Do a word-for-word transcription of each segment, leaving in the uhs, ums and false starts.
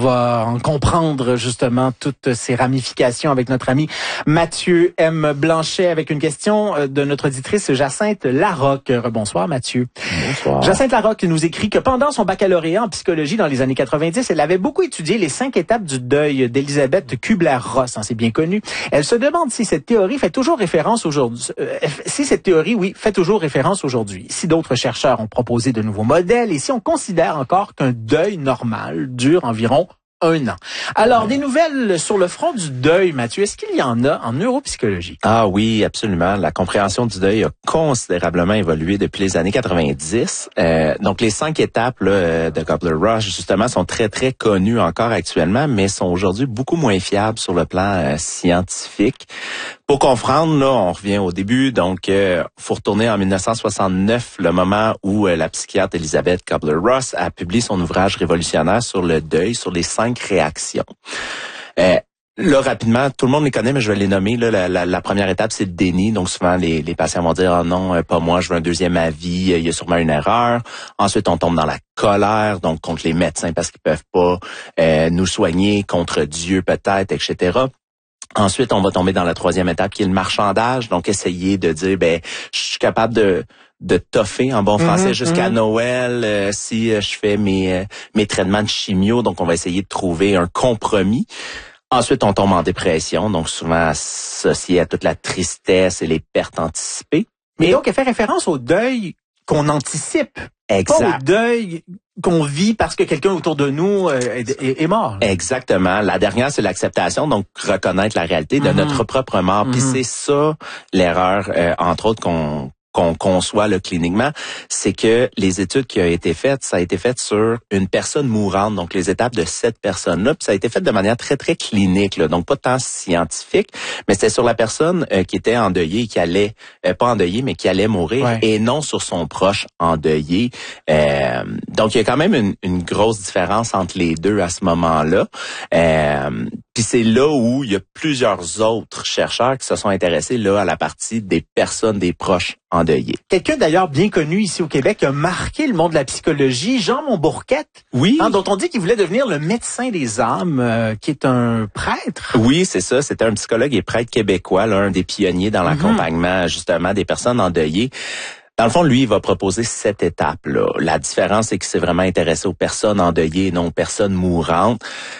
va en comprendre justement toutes ces ramifications avec notre ami Mathieu M. Blanchet avec une question de notre auditrice Jacinthe Larocque. Bonsoir Mathieu. Bonsoir. Jacinthe Larocque nous écrit que pendant son baccalauréat en psychologie dans les années quatre-vingt-dix, elle avait beaucoup étudié les cinq étapes du deuil d'Elisabeth Kubler-Ross, hein, c'est bien connu. Elle se demande si cette théorie fait toujours référence aujourd'hui. Euh, si cette théorie, oui, fait toujours référence aujourd'hui. Si d'autres chercheurs ont proposé de nouveaux modèles et si on considère encore qu'un deuil normal dure environ un an. Alors, des nouvelles sur le front du deuil, Mathieu, est-ce qu'il y en a en neuropsychologie? Ah oui, absolument. La compréhension du deuil a considérablement évolué depuis les années quatre-vingt-dix. Euh, donc, les cinq étapes là, de Kubler-Ross, justement, sont très, très connues encore actuellement, mais sont aujourd'hui beaucoup moins fiables sur le plan euh, scientifique. Pour comprendre, là, on revient au début. Donc, euh, faut retourner en dix-neuf cent soixante-neuf, le moment où euh, la psychiatre Elisabeth Kubler-Ross a publié son ouvrage révolutionnaire sur le deuil, sur les cinq réactions. Euh, Là, rapidement, tout le monde les connaît, mais je vais les nommer. Là, la, la, la première étape, c'est le déni. Donc, souvent, les, les patients vont dire « Ah non, pas moi, je veux un deuxième avis, il y a sûrement une erreur. » Ensuite, on tombe dans la colère, donc contre les médecins parce qu'ils peuvent pas euh, nous soigner, contre Dieu peut-être, et cetera. Ensuite, on va tomber dans la troisième étape qui est le marchandage. Donc, essayer de dire, ben, je suis capable de de toffer en bon français mm-hmm, jusqu'à mm-hmm. Noël euh, si euh, je fais mes euh, mes traitements de chimio. Donc, on va essayer de trouver un compromis. Ensuite, on tombe en dépression, donc souvent associé à toute la tristesse et les pertes anticipées. Mais donc, elle fait référence au deuil qu'on anticipe. Exact. Pas au deuil qu'on vit parce que quelqu'un autour de nous est, est, est mort. Exactement. La dernière, c'est l'acceptation, donc reconnaître la réalité de mm-hmm. notre propre mort. Mm-hmm. Puis c'est ça l'erreur, euh, entre autres, qu'on qu'on conçoit là, cliniquement, c'est que les études qui ont été faites, ça a été fait sur une personne mourante, donc les étapes de cette personne-là, puis ça a été fait de manière très, très clinique, là, donc pas tant scientifique, mais c'était sur la personne euh, qui était endeuillée, qui allait, euh, pas endeuillée, mais qui allait mourir, ouais. et non sur son proche endeuillé. Euh, donc, il y a quand même une, une grosse différence entre les deux à ce moment-là. Euh, puis c'est là où il y a plusieurs autres chercheurs qui se sont intéressés là à la partie des personnes, des proches endeuillés. Quelqu'un d'ailleurs bien connu ici au Québec qui a marqué le monde de la psychologie, Jean Montbourquette, oui, hein, dont on dit qu'il voulait devenir le médecin des âmes, euh, qui est un prêtre. Oui, c'est ça. C'était un psychologue et prêtre québécois, là, un des pionniers dans l'accompagnement mm-hmm. justement des personnes endeuillées. Dans le fond, lui, il va proposer cette étape-là. La différence, c'est qu'il s'est vraiment intéressé aux personnes endeuillées et non aux personnes mourantes.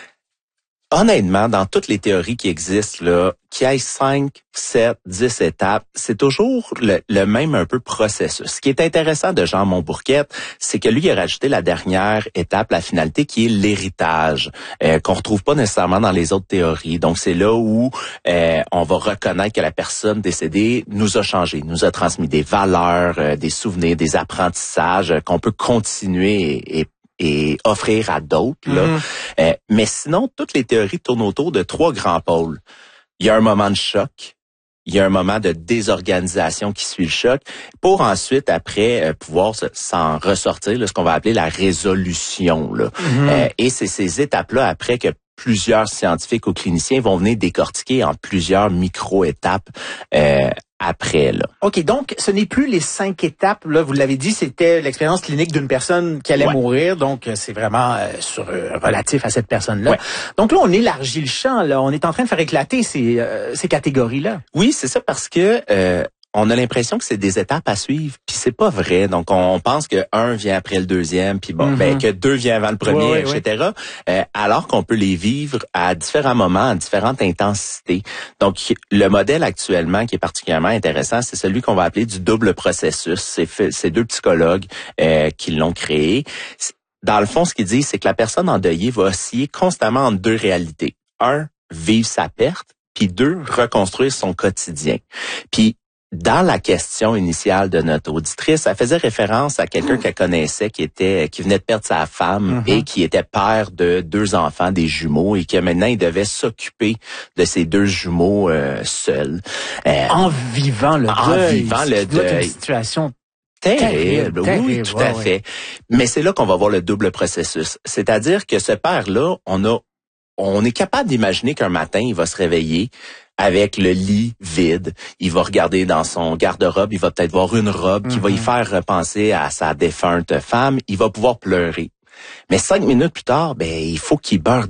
Honnêtement, dans toutes les théories qui existent, là, qu'il y ait cinq, sept, dix étapes, c'est toujours le, le même un peu processus. Ce qui est intéressant de Jean Montbourquette, c'est que lui, il a rajouté la dernière étape, la finalité, qui est l'héritage, euh, qu'on retrouve pas nécessairement dans les autres théories. Donc, c'est là où euh, on va reconnaître que la personne décédée nous a changé, nous a transmis des valeurs, euh, des souvenirs, des apprentissages euh, qu'on peut continuer et, et et offrir à d'autres. Là. Mm-hmm. Euh, mais sinon, toutes les théories tournent autour de trois grands pôles. Il y a un moment de choc, il y a un moment de désorganisation qui suit le choc, pour ensuite, après, euh, pouvoir s'en ressortir, là, ce qu'on va appeler la résolution. Là. Mm-hmm. Euh, et c'est ces étapes-là, après, que plusieurs scientifiques ou cliniciens vont venir décortiquer en plusieurs micro-étapes euh, après, là. OK, donc ce n'est plus les cinq étapes. Là, vous l'avez dit, c'était l'expérience clinique d'une personne qui allait ouais. mourir. Donc, c'est vraiment euh, sur, euh, relatif à cette personne-là. Ouais. Donc là, on élargit le champ. Là, on est en train de faire éclater ces, euh, ces catégories-là. Oui, c'est ça, parce que euh, on a l'impression que c'est des étapes à suivre, puis c'est pas vrai. Donc, on pense que un vient après le deuxième, puis bon, mm-hmm. ben que deux vient avant le premier, ouais, ouais, et cetera. Ouais. Euh, alors qu'on peut les vivre à différents moments, à différentes intensités. Donc, le modèle actuellement qui est particulièrement intéressant, c'est celui qu'on va appeler du double processus. C'est, fait, c'est deux psychologues euh, qui l'ont créé. Dans le fond, ce qu'ils disent, c'est que la personne endeuillée va osciller constamment entre deux réalités. Un, vivre sa perte, puis deux, reconstruire son quotidien. Puis dans la question initiale de notre auditrice, elle faisait référence à quelqu'un qu'elle connaissait qui était qui venait de perdre sa femme mm-hmm. et qui était père de deux enfants, des jumeaux, et que maintenant il devait s'occuper de ces deux jumeaux euh, seul. Euh, en vivant le en deuil. En vivant le deuil. Une situation terrible, terrible, oui, terrible, tout ouais, à ouais. fait. Mais c'est là qu'on va voir le double processus. C'est-à-dire que ce père-là, on a on est capable d'imaginer qu'un matin, il va se réveiller avec le lit vide. Il va regarder dans son garde-robe, il va peut-être voir une robe mm-hmm. qui va y faire repenser à sa défunte femme. Il va pouvoir pleurer. Mais cinq minutes plus tard, ben il faut qu'il beurre